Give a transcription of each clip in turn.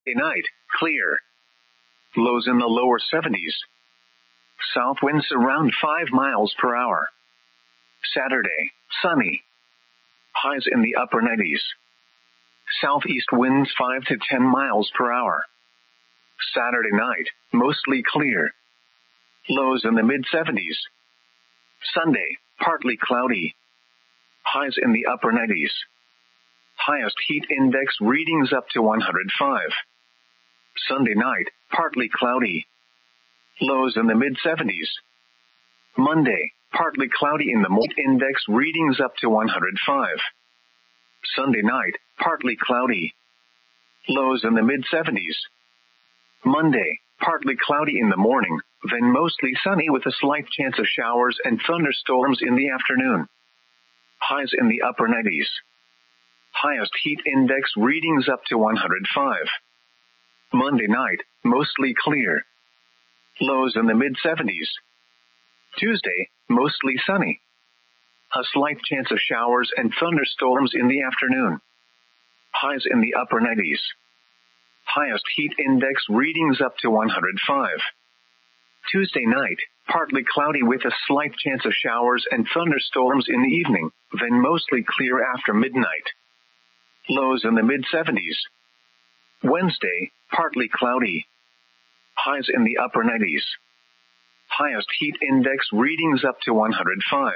Night, clear. Lows in the lower 70s. South winds around 5 miles per hour. Saturday, sunny. Highs in the upper 90s. Southeast winds 5 to 10 miles per hour. Saturday night, mostly clear. Lows in the mid-70s. Sunday, partly cloudy. Highs in the upper 90s. Highest heat index readings up to 105. Sunday night, partly cloudy. Lows in the mid-70s. Monday, partly cloudy in the morning. Index readings up to 105. Sunday night, partly cloudy. Lows in the mid-70s. Monday, partly cloudy in the morning, then mostly sunny with a slight chance of showers and thunderstorms in the afternoon. Highs in the upper 90s. Highest heat index readings up to 105. Monday night, mostly clear. Lows in the mid-70s. Tuesday, mostly sunny. A slight chance of showers and thunderstorms in the afternoon. Highs in the upper 90s. Highest heat index readings up to 105. Tuesday night, partly cloudy with a slight chance of showers and thunderstorms in the evening, then mostly clear after midnight. Lows in the mid-70s. Wednesday, partly cloudy. Highs in the upper 90s. Highest heat index readings up to 105.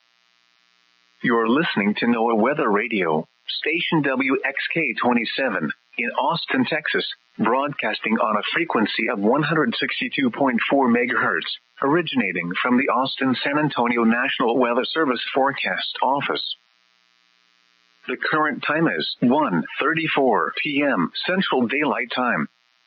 You're listening to NOAA Weather Radio, station WXK-27, in Austin, Texas, broadcasting on a frequency of 162.4 MHz, originating from the Austin-San Antonio National Weather Service Forecast Office. The current time is 1:34 p.m. Central Daylight Time.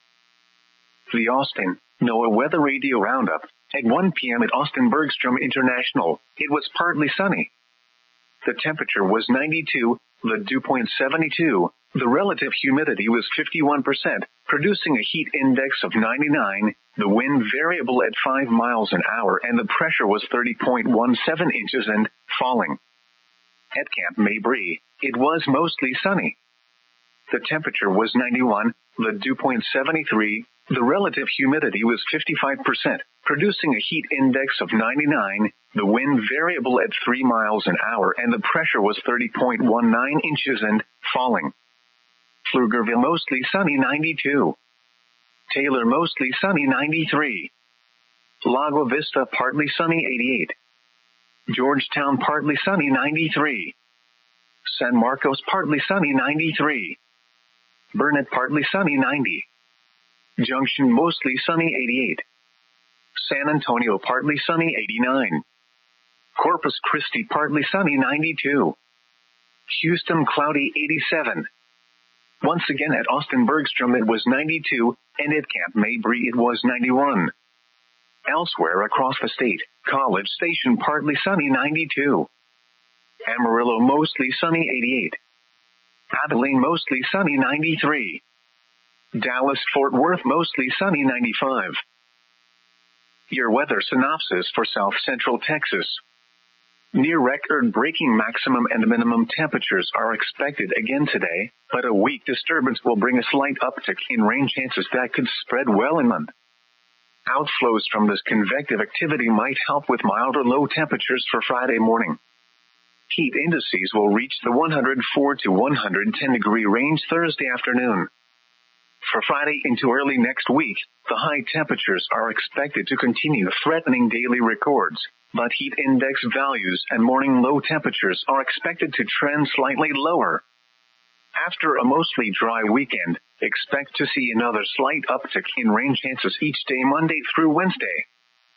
The Austin NOAA Weather Radio Roundup. At 1 p.m. at Austin Bergstrom International, it was partly sunny. The temperature was 92, the dew point 72, the relative humidity was 51%, producing a heat index of 99, the wind variable at 5 miles an hour, and the pressure was 30.17 inches and falling. At Camp Mabry, it was mostly sunny. The temperature was 91, the dew point 73, the relative humidity was 55%, producing a heat index of 99, the wind variable at 3 miles an hour, and the pressure was 30.19 inches and falling. Pflugerville mostly sunny 92. Taylor mostly sunny 93. Lago Vista partly sunny 88. Georgetown partly sunny 93. San Marcos partly sunny 93. Burnett partly sunny 90. Junction mostly sunny 88. San Antonio partly sunny 89. Corpus Christi partly sunny 92. Houston cloudy 87. Once again at Austin Bergstrom it was 92, and at Camp Mabry it was 91. Elsewhere across the state, College Station partly sunny 92. Amarillo mostly sunny 88. Abilene mostly sunny 93. Dallas-Fort Worth mostly sunny 95. Your weather synopsis for South Central Texas. Near record-breaking maximum and minimum temperatures are expected again today, but a weak disturbance will bring a slight uptick in rain chances that could spread well inland. Outflows from this convective activity might help with milder low temperatures for Friday morning. Heat indices will reach the 104 to 110 degree range Thursday afternoon. For Friday into early next week, the high temperatures are expected to continue threatening daily records, but heat index values and morning low temperatures are expected to trend slightly lower. After a mostly dry weekend, expect to see another slight uptick in rain chances each day Monday through Wednesday.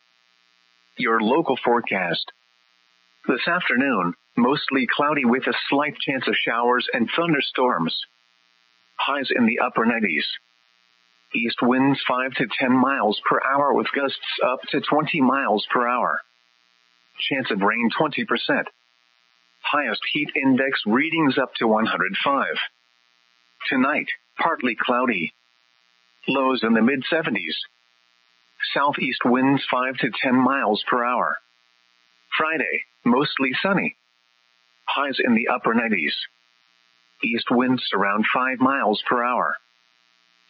Your local forecast. This afternoon, mostly cloudy with a slight chance of showers and thunderstorms. Highs in the upper 90s. East winds 5 to 10 miles per hour with gusts up to 20 miles per hour. Chance of rain 20%. Highest heat index readings up to 105. Tonight, partly cloudy. Lows in the mid-70s. Southeast winds 5 to 10 miles per hour. Friday, mostly sunny. Highs in the upper 90s. East winds around 5 miles per hour.